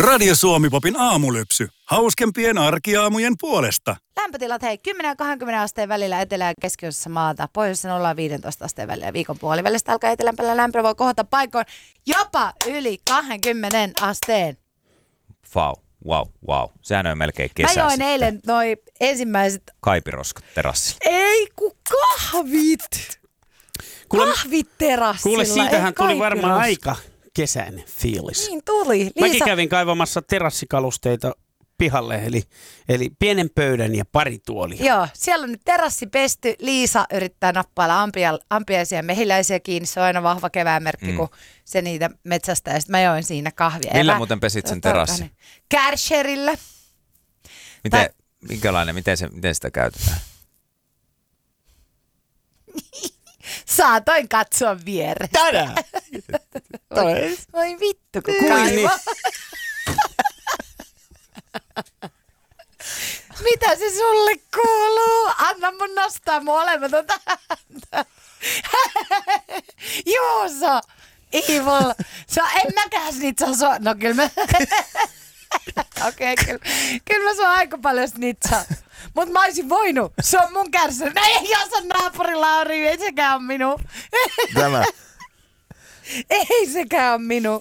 Radio Suomi-popin aamulypsy. Hauskempien arkiaamujen puolesta. Lämpötilat 10 ja 20 asteen välillä etelä- ja keskiosassa maata. Pohjoisessa 0-15 asteen välillä. Viikon puolivälistä alkaa etelämpänä lämpö voi kohota paikoin jopa yli 20 asteen. Wow. Sehän on melkein kesä. Mä join sitten. eilen noi ensimmäiset... Kaipiroskat terassilla. Ei kun kahvit! Kahvit terassilla. Kuule, siitähän tuli ei varmaan kaipiroska. aika kesäinen fiilis. Niin tuli. Mäkin kävin kaivamassa terassikalusteita pihalle, eli pienen pöydän ja pari tuolia. Joo, siellä on nyt terassi pesty. Liisa yrittää nappailla ampiaisia mehiläisiä kiinni. Se on aina vahva keväämerkki, kun se niitä metsästää. Ja sitten mä join siinä kahvia. Millä muuten pesit sen terassin? Kärcherillä. Miten sitä käytetään? Saatoin katsoa vierestä. Tänään! Voi vittu, kun Kuin kaivo. niin. Mitä se sulle kuuluu? Anna mun nostaa molemmat häntä. Juuso, evil. En mäkään snitsaa sua. No kyllä mä... Okei, kyllä mä sua aika paljon snitsaa. Mut mä oisin voinut. Se on mun kärsinyt. No ei, jos on naapuri Lauri, ei sekään on minun. Tämä. Ei sekään on minun.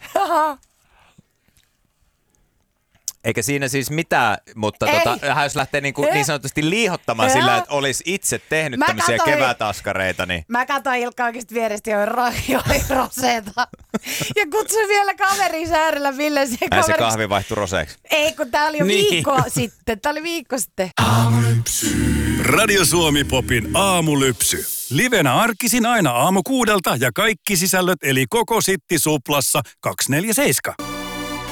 Eikä siinä siis mitään, mutta jos lähtee niin sanotusti liihottamaan Joo. sillä, että olisi itse tehnyt Mä tämmöisiä katsoin- kevätaskareita, niin... Mä katsoin Ilkka oikeesti vierestä joi roseeta. Ja kutsuin vielä kaverin äärellä Ville siihen Näin se kaveriksi. kahvi vaihtui roseeksi. Ei, kun tää oli jo Niin. viikko sitten. Tää oli viikko sitten. Radio Suomi-popin aamulypsy. Livenä arkisin aina aamu 6 ja kaikki sisällöt eli koko Sitti Suplassa 247.